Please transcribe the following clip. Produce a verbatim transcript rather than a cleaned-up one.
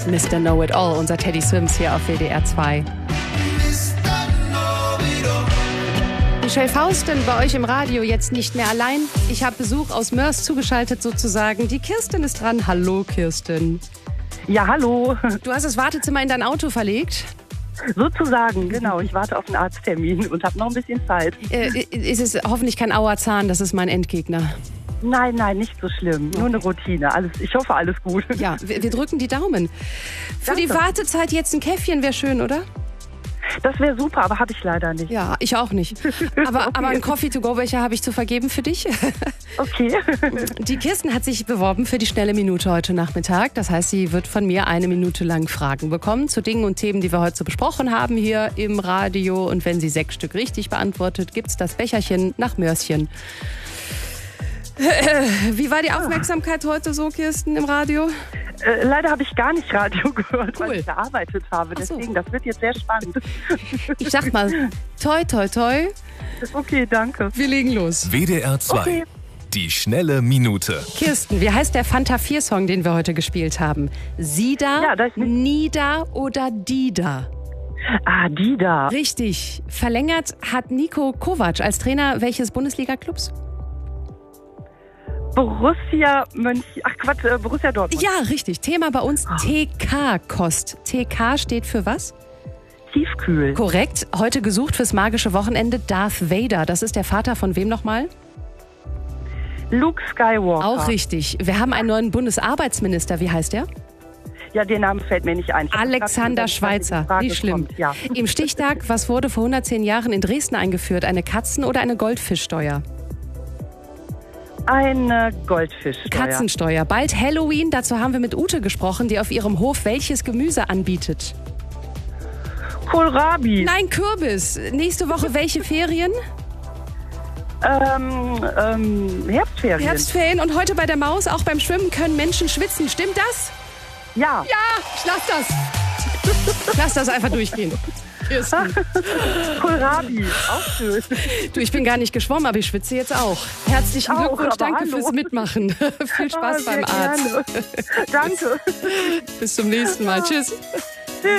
Mister Know-It-All, unser Teddy Swims hier auf W D R zwei. Michelle Fausten bei euch im Radio jetzt nicht mehr allein. Ich habe Besuch aus Mörs zugeschaltet sozusagen. Die Kirsten ist dran. Hallo Kirsten. Ja, hallo. Du hast das Wartezimmer in dein Auto verlegt? Sozusagen, genau. Ich warte auf einen Arzttermin und habe noch ein bisschen Zeit. Äh, ist es hoffentlich kein Auerzahn, das ist mein Endgegner. Nein, nein, nicht so schlimm. Nur eine Routine. Alles, ich hoffe, alles gut. Ja, wir, wir drücken die Daumen. Für Danke. die Wartezeit jetzt ein Käffchen wäre schön, oder? Das wäre super, aber habe ich leider nicht. Ja, ich auch nicht. Aber, Okay. aber einen Coffee-to-go-Becher habe ich zu vergeben für dich. Okay. Die Kirsten hat sich beworben für die schnelle Minute heute Nachmittag. Das heißt, sie wird von mir eine Minute lang Fragen bekommen zu Dingen und Themen, die wir heute so besprochen haben hier im Radio. Und wenn sie sechs Stück richtig beantwortet, gibt es das Becherchen nach Mörschen. Wie war die Aufmerksamkeit heute so, Kirsten, im Radio? Äh, leider habe ich gar nicht Radio gehört, Cool. weil ich gearbeitet habe. Ach so. Deswegen, das wird jetzt sehr spannend. Ich sag mal, toi, toi, toi, Okay, danke. wir legen los. W D R zwei. Okay. Die schnelle Minute. Kirsten, wie heißt der Fanta vier Song, den wir heute gespielt haben? Sida, Ja, da ist nicht- Nida oder Dida? Ah, die da. Richtig. Verlängert hat Niko Kovac als Trainer welches Bundesliga-Clubs? Borussia Mönch... Ach Quatsch, äh, Borussia Dortmund. Ja, richtig. Thema bei uns T K-Kost. T K steht für was? Tiefkühl. Korrekt. Heute gesucht fürs magische Wochenende Darth Vader. Das ist der Vater von wem nochmal? Luke Skywalker. Auch richtig. Wir haben einen neuen Bundesarbeitsminister. Wie heißt der? Ja, der Name fällt mir nicht ein. Ich hab Alexander grad gesagt, Schweitzer. die Frage Nicht schlimm. kommt. Ja. Im Stichtag, was wurde vor hundertzehn Jahren in Dresden eingeführt? Eine Katzen- oder eine Goldfischsteuer? Eine Goldfischsteuer. Katzensteuer. Bald Halloween. Dazu haben wir mit Ute gesprochen, die auf ihrem Hof welches Gemüse anbietet? Kohlrabi. Nein, Kürbis. Nächste Woche welche Ferien? Ähm, ähm, Herbstferien. Herbstferien. Und heute bei der Maus, auch beim Schwimmen können Menschen schwitzen. Stimmt das? Ja. Ja, ich lass das. Ich lass das einfach durchgehen. Kirsten. Kohlrabi. Auch schön. Du, ich bin gar nicht geschwommen, aber ich schwitze jetzt auch. Herzlichen Auch, Glückwunsch, aber danke hallo. fürs Mitmachen. Viel Spaß Ah, sehr beim Arzt. gerne. Danke. Bis zum nächsten Mal. Tschüss.